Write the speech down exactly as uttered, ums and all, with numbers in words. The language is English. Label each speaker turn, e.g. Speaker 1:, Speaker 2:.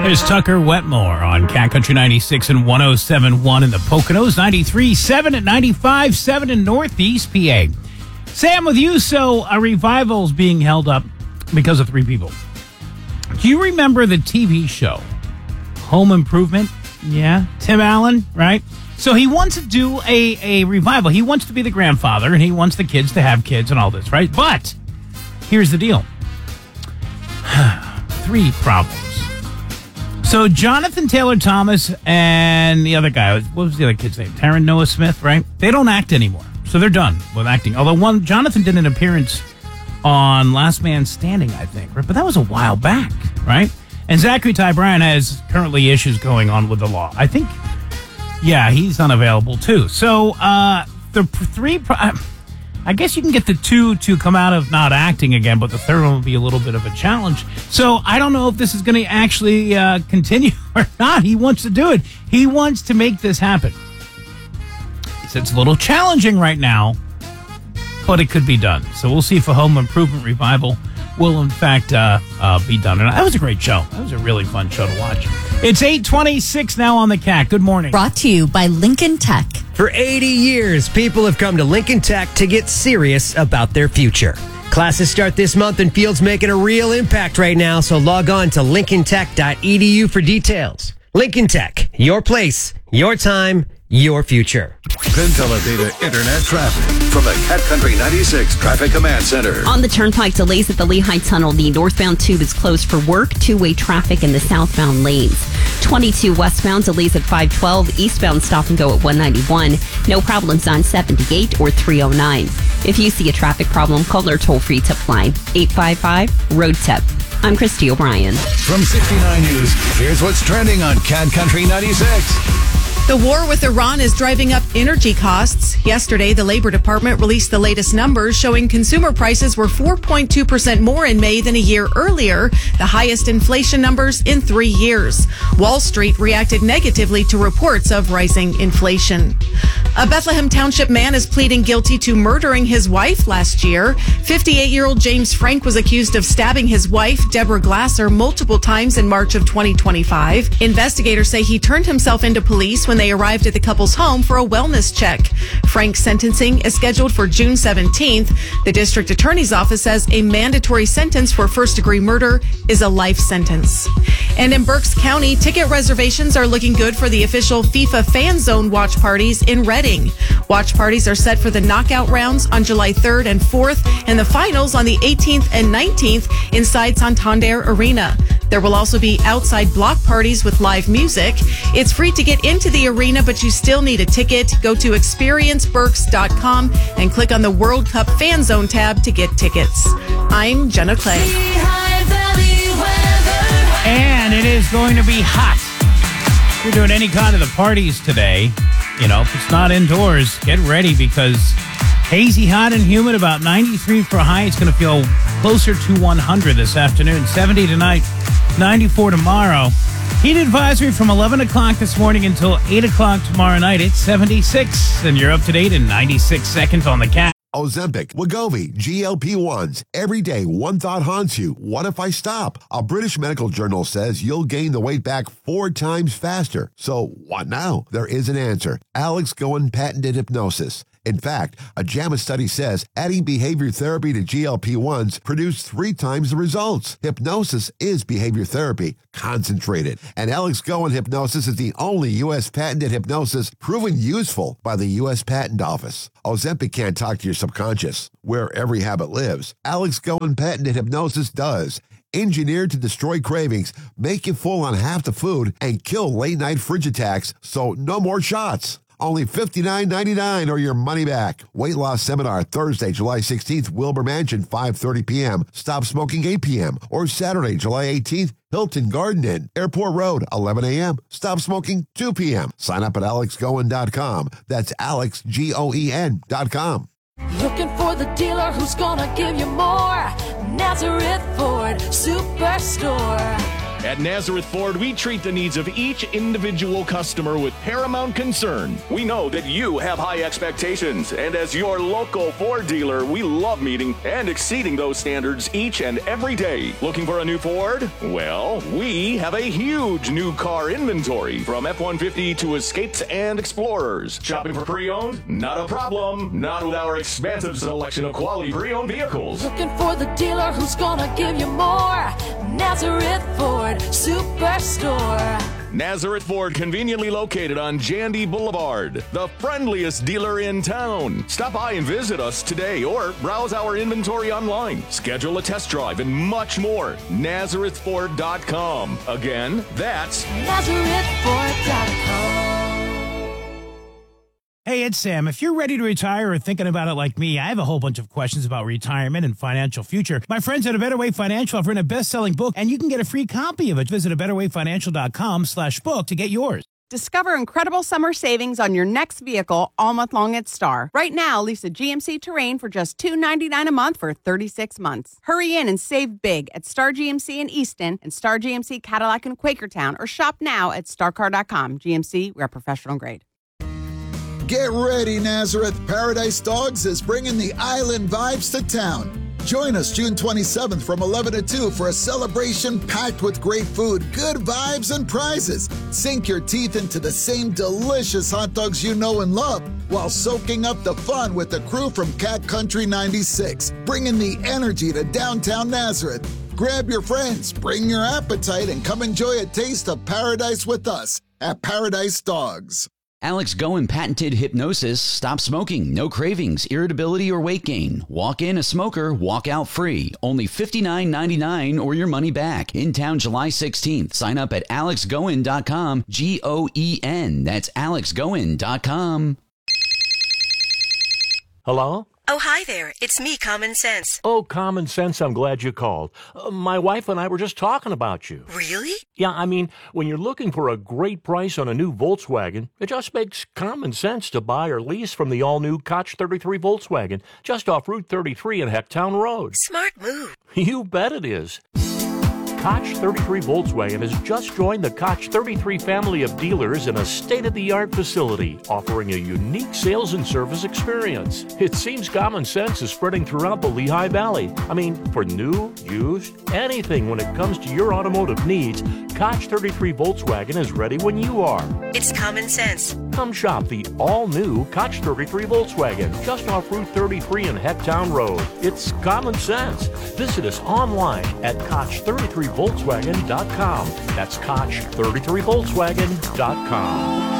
Speaker 1: There's Tucker Wetmore on Cat Country ninety-six and one oh seven point one in the Poconos, ninety-three point seven at ninety-five point seven in Northeast P A. Sam with you. So a revival is being held up because of three people. Do you remember the T V show Home Improvement? Yeah, Tim Allen, right? So he wants to do a, a revival. He wants to be the grandfather, and he wants the kids to have kids and all this, right? But here's the deal. Three problems. So Jonathan Taylor Thomas and the other guy, what was the other kid's name? Taron Noah Smith, right? They don't act anymore. So they're done with acting. Although one, Jonathan did an appearance on Last Man Standing, I think, right? But that was a while back, right? And Zachary Ty Bryan has currently issues going on with the law. I think, yeah, he's unavailable too. So uh, the three, I guess you can get the two to come out of not acting again, but the third one will be a little bit of a challenge. So I don't know if this is going to actually uh, continue or not. He wants to do it. He wants to make this happen. He said it's a little challenging right now, but it could be done. So we'll see if a Home Improvement revival will, in fact, uh, uh, be done. And that was a great show. That was a really fun show to watch. It's eight twenty-six now on the Cat. Good morning.
Speaker 2: Brought to you by Lincoln Tech.
Speaker 3: For eighty years, people have come to Lincoln Tech to get serious about their future. Classes start this month, and Field's making a real impact right now, so log on to lincoln tech dot e d u for details. Lincoln Tech, your place, your time, your future.
Speaker 4: Pinteledata Internet traffic from the Cat Country ninety-six Traffic Command Center.
Speaker 5: On the Turnpike, delays at the Lehigh Tunnel. The northbound tube is closed for work. Two-way traffic in the southbound lanes. twenty-two westbound, delays at five twelve. Eastbound, stop and go at one ninety-one. No problems on seventy-eight or three oh nine. If you see a traffic problem, call our toll-free tip line, eight five five, road tip. I'm Christy O'Brien.
Speaker 4: From sixty-nine News, here's what's trending on Cat Country ninety-six.
Speaker 6: The war with Iran is driving up energy costs. Yesterday, the Labor Department released the latest numbers showing consumer prices were four point two percent more in May than a year earlier, the highest inflation numbers in three years. Wall Street reacted negatively to reports of rising inflation. A Bethlehem Township man is pleading guilty to murdering his wife last year. fifty-eight-year-old James Frank was accused of stabbing his wife, Deborah Glasser, multiple times in March of twenty twenty-five. Investigators say he turned himself into police when they arrived at the couple's home for a wellness check. Frank's sentencing is scheduled for June seventeenth. The district attorney's office says a mandatory sentence for first-degree murder is a life sentence. And in Berks County, ticket reservations are looking good for the official FIFA Fan Zone watch parties in Reading. Watch parties are set for the knockout rounds on July third and fourth and the finals on the eighteenth and nineteenth inside Santander Arena. There will also be outside block parties with live music. It's free to get into the arena, but you still need a ticket. Go to experience berks dot com and click on the World Cup Fan Zone tab to get tickets. I'm Jenna Clay.
Speaker 1: And it is going to be hot. If you're doing any kind of the parties today, you know, if it's not indoors, get ready because hazy, hot, and humid, about ninety-three for a high. It's going to feel closer to one hundred this afternoon. seventy tonight, ninety-four tomorrow. Heat advisory from eleven o'clock this morning until eight o'clock tomorrow night. It's seventy-six, and you're up to date in ninety-six seconds on the Cat.
Speaker 7: Ozempic, Wegovy, G L P ones. Every day, one thought haunts you. What if I stop? A British medical journal says you'll gain the weight back four times faster. So what now? There is an answer. Alex Goen patented hypnosis. In fact, a JAMA study says adding behavior therapy to G L P ones produced three times the results. Hypnosis is behavior therapy, concentrated. And Alex Goen hypnosis is the only U S patented hypnosis proven useful by the U S Patent Office. Ozempic can't talk to your subconscious, where every habit lives. Alex Goen patented hypnosis does. Engineered to destroy cravings, make you full on half the food, and kill late-night fridge attacks, so no more shots. Only fifty-nine ninety-nine or your money back. Weight loss seminar Thursday, July sixteenth, Wilbur Mansion, five thirty p.m. Stop smoking, eight p.m. Or Saturday, July eighteenth, Hilton Garden Inn, Airport Road, eleven a.m. Stop smoking, two p.m. Sign up at alex goen dot com. That's Alex, G O E N dot com.
Speaker 8: Looking for the dealer who's gonna give you more. Nazareth Ford Superstore.
Speaker 9: At Nazareth Ford, we treat the needs of each individual customer with paramount concern. We know that you have high expectations, and as your local Ford dealer, we love meeting and exceeding those standards each and every day. Looking for a new Ford? Well, we have a huge new car inventory, from F one fifty to Escapes and Explorers. Shopping for pre-owned? Not a problem. Not with our expansive selection of quality pre-owned vehicles.
Speaker 8: Looking for the dealer who's gonna give you more. Nazareth Ford Superstore.
Speaker 9: Nazareth Ford, conveniently located on Jandy Boulevard, the friendliest dealer in town. Stop by and visit us today or browse our inventory online. Schedule a test drive and much more. Nazareth Ford dot com. Again, that's
Speaker 8: Nazareth Ford dot com.
Speaker 1: Hey, it's Sam. If you're ready to retire or thinking about it like me, I have a whole bunch of questions about retirement and financial future. My friends at A Better Way Financial have written a best-selling book, and you can get a free copy of it. Visit a better way financial dot com slash book to get yours.
Speaker 10: Discover incredible summer savings on your next vehicle all month long at Star. Right now, lease a G M C Terrain for just two hundred ninety-nine dollars a month for thirty-six months. Hurry in and save big at Star G M C in Easton and Star G M C Cadillac in Quakertown, or shop now at star car dot com. G M C, we are professional grade.
Speaker 11: Get ready, Nazareth. Paradise Dogs is bringing the island vibes to town. Join us June twenty-seventh from eleven to two for a celebration packed with great food, good vibes, and prizes. Sink your teeth into the same delicious hot dogs you know and love while soaking up the fun with the crew from Cat Country ninety-six, bringing the energy to downtown Nazareth. Grab your friends, bring your appetite, and come enjoy a taste of paradise with us at Paradise Dogs.
Speaker 12: Alex Goen patented hypnosis. Stop smoking. No cravings, irritability, or weight gain. Walk in a smoker, walk out free. Only fifty-nine ninety-nine or your money back. In town July sixteenth. Sign up at alex goen dot com. G O E N. That's alex goen dot com.
Speaker 13: Hello?
Speaker 14: Oh, hi there. It's me, Common Sense.
Speaker 13: Oh, Common Sense, I'm glad you called. Uh, my wife and I were just talking about you.
Speaker 14: Really?
Speaker 13: Yeah, I mean, when you're looking for a great price on a new Volkswagen, it just makes common sense to buy or lease from the all-new Koch thirty-three Volkswagen, just off Route thirty-three and Hecktown Road.
Speaker 14: Smart move.
Speaker 13: You bet it is. Koch thirty-three Volkswagen has just joined the Koch thirty-three family of dealers in a state-of-the-art facility, offering a unique sales and service experience. It seems common sense is spreading throughout the Lehigh Valley. I mean, for new, used, anything when it comes to your automotive needs, Koch thirty-three Volkswagen is ready when you are.
Speaker 14: It's common sense.
Speaker 13: Come shop the all-new Koch thirty-three Volkswagen, just off Route thirty-three and Hecktown Road. It's common sense. Visit us online at koch thirty-three volkswagen dot com. That's koch thirty-three volkswagen dot com.